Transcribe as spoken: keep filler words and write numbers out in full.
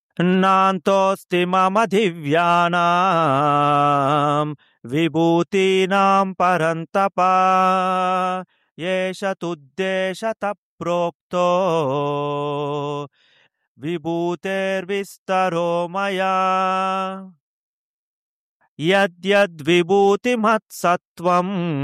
नान्तोऽस्ति मम दिव्यानां विभूतीनां परन्तप एष तुद्देशतः प्रोक्तो विभूतेर्विस्तरो मया यद्यद्विभूतिमत्सत्त्वम्